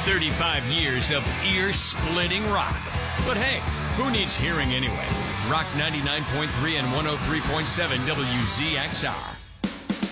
35 years of ear-splitting rock. But hey, who needs hearing anyway? Rock 99.3 and 103.7 WZXR.